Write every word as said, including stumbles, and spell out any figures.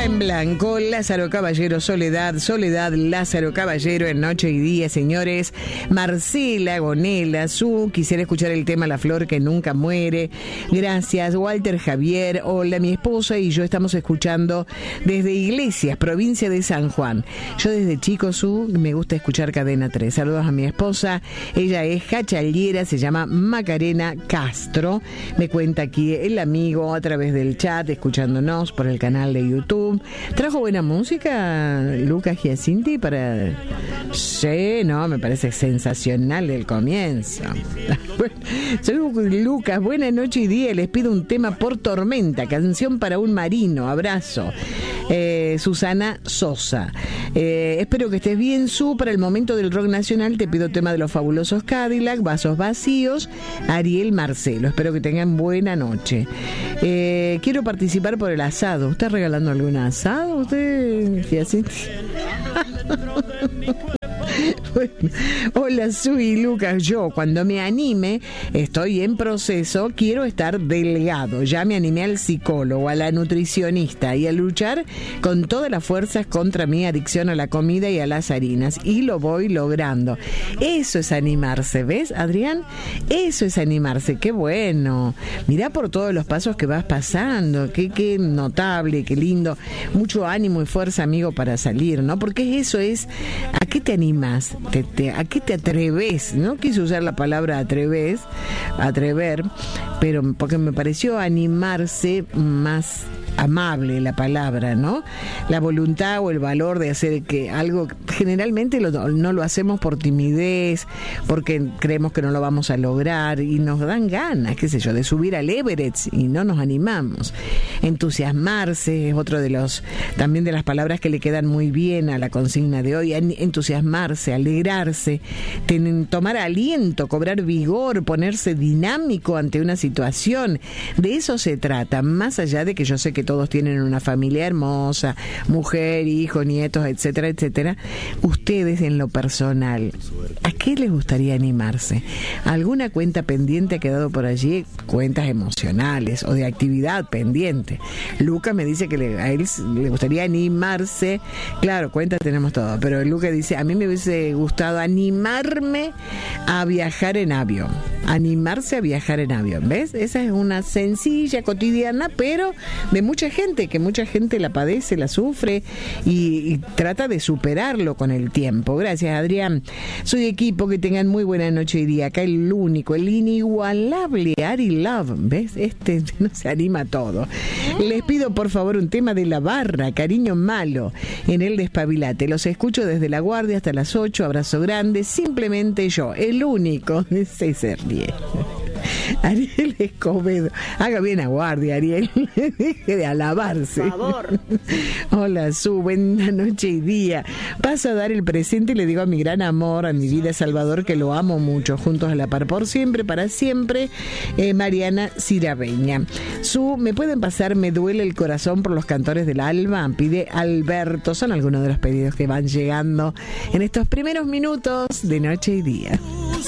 en blanco, Lázaro Caballero, Soledad, Soledad, Lázaro Caballero en Noche y Día, señores. Marcela Gonela, su, quisiera escuchar el tema La Flor que Nunca Muere. Gracias, Walter Javier. Hola, mi esposa y yo estamos escuchando desde Iglesias, provincia de San Juan. Yo desde chico, su, me gusta escuchar Cadena tres. Saludos a mi esposa. Ella es jachallera, se llama Macarena Castro. Me cuenta aquí el amigo a través del chat, escuchándonos por el canal de YouTube. ¿Trajo buena música Lucas Giacinti para...? Sí, no, me parece sensacional el comienzo. Soy Lucas, buena noche y día. Les pido un tema por Tormenta, canción para un marino. Abrazo. Eh, Susana Sosa. Eh, espero que estés bien, Su. Para el momento del rock nacional te pido tema de los Fabulosos Cadillac, Vasos Vacíos, Ariel Marcelo. Espero que tengan buena noche. Eh, quiero participar por el asado. ¿Está regalando algún asado usted? ¿Y así? Bueno, hola, soy Lucas. Yo, cuando me anime, estoy en proceso, quiero estar delgado. Ya me animé al psicólogo, a la nutricionista y a luchar con todas las fuerzas contra mi adicción a la comida y a las harinas. Y lo voy logrando. Eso es animarse, ¿ves, Adrián? Eso es animarse. Qué bueno. Mirá por todos los pasos que vas pasando. Qué, qué notable, qué lindo. Mucho ánimo y fuerza, amigo, para salir, ¿no? Porque eso es... ¿A qué te animas? Te, te, ¿A qué te atreves? No quise usar la palabra atreves, atrever, pero porque me pareció animarse más amable la palabra, ¿no? La voluntad o el valor de hacer que algo, generalmente lo, no lo hacemos por timidez, porque creemos que no lo vamos a lograr y nos dan ganas, qué sé yo, de subir al Everest y no nos animamos. Entusiasmarse es otro de los, también de las palabras que le quedan muy bien a la consigna de hoy. Entusiasmarse, alegrarse, ten, tomar aliento, cobrar vigor, ponerse dinámico ante una situación. De eso se trata, más allá de que yo sé que todos tienen una familia hermosa, mujer, hijo, nietos, etcétera, etcétera. Ustedes en lo personal, ¿a qué les gustaría animarse? ¿Alguna cuenta pendiente ha quedado por allí? Cuentas emocionales o de actividad pendiente. Luca me dice que le, a él le gustaría animarse. Claro, cuentas tenemos todo, pero Luca dice, a mí me hubiese gustado animarme a viajar en avión. Animarse a viajar en avión, ¿ves? Esa es una sencilla, cotidiana, pero de mucha gente, que mucha gente la padece, la sufre y, y trata de superarlo con el tiempo. Gracias, Adrián. Soy equipo, que tengan muy buena noche y día. Acá el único, el inigualable Ari Love, ¿ves? Este no se anima a todo. Les pido por favor un tema de La Barra, Cariño Malo, en el Despabilate. Los escucho desde La Guardia hasta las ocho. Abrazo grande. Simplemente yo, el único de César diez. Ariel Escobedo. Haga bien a guardia, Ariel. Deje de alabarse. Por favor. Hola, Su. Buena noche y día. Paso a dar el presente y le digo a mi gran amor, a mi vida Salvador, que lo amo mucho. Juntos a la par por siempre, para siempre. Eh, Mariana Cirabeña. Su, ¿me pueden pasar Me Duele el Corazón por los Cantores del Alba? Pide Alberto. Son algunos de los pedidos que van llegando en estos primeros minutos de Noche y Día.